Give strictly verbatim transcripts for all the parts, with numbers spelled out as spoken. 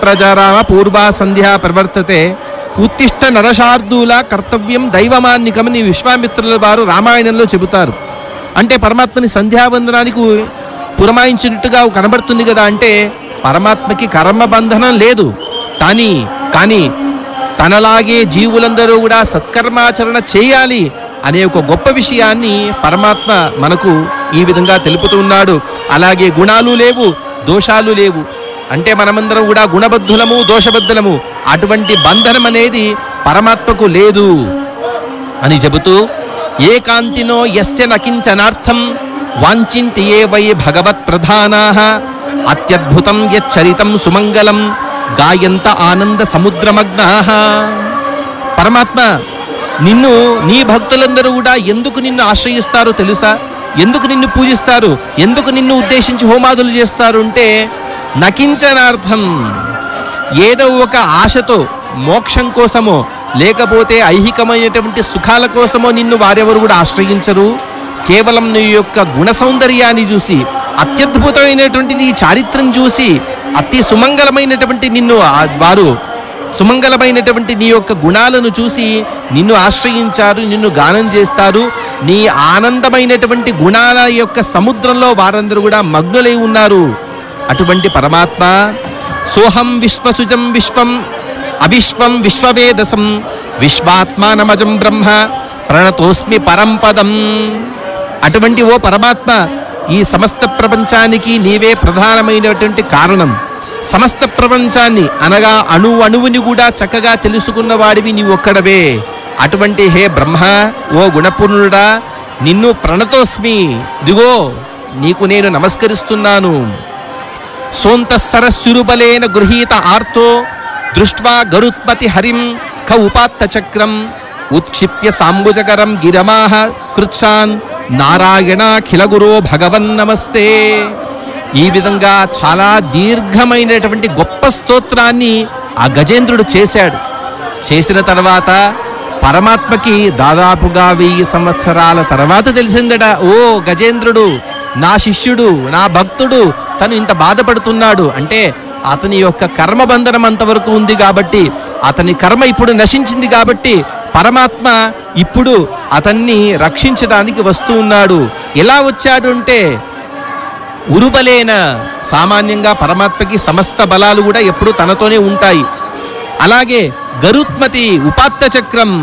ప్రజారామ పూర్వా సంధ్యా ప్రవర్తతే ఉత్తిష్ట నరశార్దూల కర్తవ్యం దైవమాన్నికమని విశ్వామిత్రుల వారు రామాయణంలో చెబుతారు. అంటే పరమాత్మని సంధ్యావందనానికి పురమాయించినట్టుగా కనబడుతుంది కదా. అంటే పరమాత్మకి కర్మబంధనం లేదు. కానీ కానీ తనలాగే జీవులందరూ కూడా సత్కర్మాచరణ చేయాలి అనే ఒక గొప్ప విషయాన్ని పరమాత్మ మనకు ఈ విధంగా తెలుపుతున్నాడు. అలాగే గుణాలు లేవు, దోషాలు లేవు. అంటే మనమందరం కూడా గుణబద్ధులము, దోషబద్ధులము. అటువంటి బంధనం అనేది పరమాత్మకు లేదు అని చెబుతూ, ఏకాంతినో యస్య నకించనార్థం వాంఛింతి ఏ వై భగవత్ ప్రధానాః అత్యద్భుతం యచ్చరితం సుమంగళం గాయంత ఆనంద సముద్రమగ్నాః. పరమాత్మ నిన్ను, నీ భక్తులందరూ కూడా ఎందుకు నిన్ను ఆశ్రయిస్తారో తెలుసా? ఎందుకు నిన్ను పూజిస్తారు, ఎందుకు నిన్ను ఉద్దేశించి హోమాదులు చేస్తారు అంటే, నకించనార్థం, ఏదో ఒక ఆశతో, మోక్షం కోసమో లేకపోతే ఐహికమైనటువంటి సుఖాల కోసమో నిన్ను వారెవరు కూడా ఆశ్రయించరు. కేవలం నీ యొక్క గుణ సౌందర్యాన్ని చూసి, అత్యద్భుతమైనటువంటి నీ చారిత్రం చూసి, అతి సుమంగళమైనటువంటి నిన్ను వారు సుమంగళమైనటువంటి నీ యొక్క గుణాలను చూసి నిన్ను ఆశ్రయించారు, నిన్ను గానం చేస్తారు. నీ ఆనందమైనటువంటి గుణాల యొక్క సముద్రంలో వారందరూ కూడా మగ్నులై ఉన్నారు. అటువంటి పరమాత్మ సోహం విశ్వసుజం విశ్వం అవిశ్వం విశ్వవేదసం విశ్వాత్మానమజం బ్రహ్మ ప్రణతోస్మి పరంపదం. అటువంటి ఓ పరమాత్మ, ఈ సమస్త ప్రపంచానికి నీవే ప్రధానమైనటువంటి కారణం. సమస్త ప్రపంచాన్ని అనగా అణు అణువుని కూడా చక్కగా తెలుసుకున్న వాడివి నీవు ఒక్కడవే. అటువంటి హే బ్రహ్మ, ఓ గుణపూర్ణుడా, నిన్ను ప్రణతోస్మి, దిగో నీకు నేను నమస్కరిస్తున్నాను. సోంత సరస్సురుబలేన గృహీత ఆర్తో దృష్ట్వా గరుత్పతి హరిం ఖ ఉపాత్త చక్రం ఉత్క్షిప్య సాంబుజకరం గిరమాహ కృత్సాన్ నారాయణాఖిల గురో భగవన్ నమస్తే. ఈ విధంగా చాలా దీర్ఘమైనటువంటి గొప్ప స్తోత్రాన్ని ఆ గజేంద్రుడు చేశాడు. చేసిన తర్వాత పరమాత్మకి దాదాపుగా వెయ్యి సంవత్సరాల తర్వాత తెలిసిందట, ఓ గజేంద్రుడు నా శిష్యుడు, నా భక్తుడు, తను ఇంత బాధపడుతున్నాడు అంటే అతని యొక్క కర్మబంధనం అంతవరకు ఉంది కాబట్టి, అతని కర్మ ఇప్పుడు నశించింది కాబట్టి పరమాత్మ ఇప్పుడు అతన్ని రక్షించడానికి వస్తూ ఉన్నాడు. ఎలా వచ్చాడు అంటే ఉరుబలేన, సామాన్యంగా పరమాత్మకి సమస్త బలాలు కూడా ఎప్పుడు తనతోనే ఉంటాయి. అలాగే గరుత్మతి ఉపాత్త చక్రం,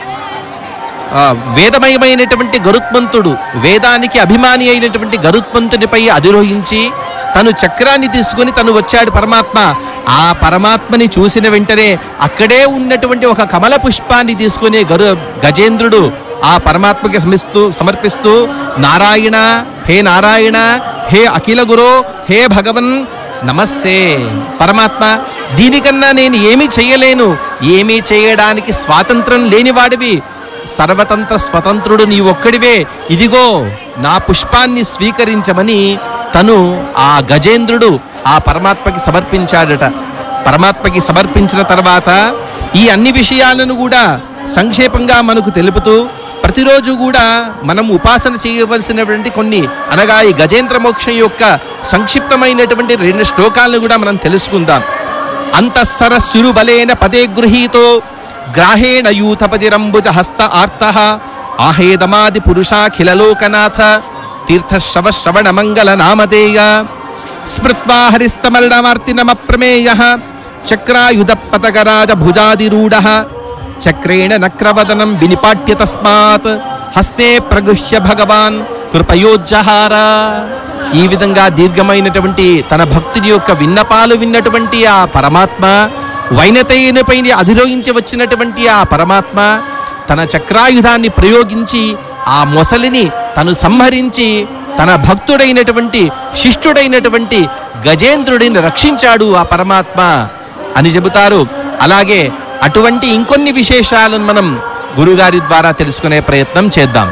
వేదమయమైనటువంటి గరుత్మంతుడు, వేదానికి అభిమాని అయినటువంటి గరుత్మంతునిపై అధిరోహించి తను చక్రాన్ని తీసుకుని తను వచ్చాడు పరమాత్మ. ఆ పరమాత్మని చూసిన వెంటనే అక్కడే ఉన్నటువంటి ఒక కమల పుష్పాన్ని తీసుకుని గరు గజేంద్రుడు ఆ పరమాత్మకి సమిస్తూ సమర్పిస్తూ, నారాయణ, హే నారాయణ, హే అఖిల గురో, హే భగవన్ నమస్తే. పరమాత్మ, దీనికన్నా నేను ఏమీ చేయలేను, ఏమీ చేయడానికి స్వాతంత్రం లేనివాడివి, సర్వతంత్ర స్వతంత్రుడు నీ ఒక్కడివే, ఇదిగో నా పుష్పాన్ని స్వీకరించమని తను ఆ గజేంద్రుడు ఆ పరమాత్మకి సమర్పించాడట. పరమాత్మకి సమర్పించిన తర్వాత ఈ అన్ని విషయాలను కూడా సంక్షేపంగా మనకు తెలుపుతూ, ప్రతిరోజు కూడా మనం ఉపాసన చేయవలసినటువంటి కొన్ని, అనగా ఈ గజేంద్ర మోక్షం యొక్క సంక్షిప్తమైనటువంటి రెండు శ్లోకాలను కూడా మనం తెలుసుకుందాం. అంతఃసరస్సురు బలేన పదే గృహీతో గ్రాహేణ యూథపతిరంబుజ హస్త ఆర్తః ఆహేదమాది పురుషాఖిలలోకనాథ తీర్థశ్రవ శ్రవణ మంగళ నామధేయ స్మృత్వా హరిస్తమల్డమార్తినమప్రమేయః చక్రాయుధ పతగరాజ భుజాదిరూఢః చక్రేణ నక్రవదనం వినిపాట్య తస్మాత్ హస్తే ప్రగృహ్య భగవాన్ కృపయోజ్జహార. ఈ విధంగా దీర్ఘమైనటువంటి తన భక్తుని యొక్క విన్నపాలు విన్నటువంటి ఆ పరమాత్మ, వైనతేయునిపై అధిరోహించి వచ్చినటువంటి ఆ పరమాత్మ తన చక్రాయుధాన్ని ప్రయోగించి ఆ మొసలిని తను సంహరించి తన భక్తుడైనటువంటి శిష్టుడైనటువంటి గజేంద్రుడిని రక్షించాడు ఆ పరమాత్మ అని చెబుతారు. అలాగే అటువంటి ఇంకొన్ని విశేషాలను మనం గురుగారి ద్వారా తెలుసుకునే ప్రయత్నం చేద్దాం.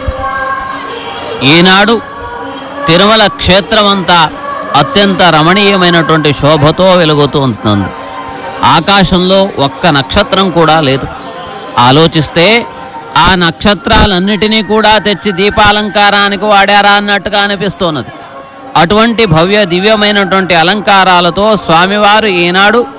ఈనాడు తిరుమల క్షేత్రమంతా అత్యంత రమణీయమైనటువంటి శోభతో వెలుగుతూ ఉంటుంది. ఆకాశంలో ఒక్క నక్షత్రం కూడా లేదు. ఆలోచిస్తే ఆ నక్షత్రాలన్నిటినీ కూడా తెచ్చి దీపాలంకారానికి వాడారా అన్నట్టుగా అనిపిస్తున్నది. అటువంటి భవ్య దివ్యమైనటువంటి అలంకారాలతో స్వామివారు ఈనాడు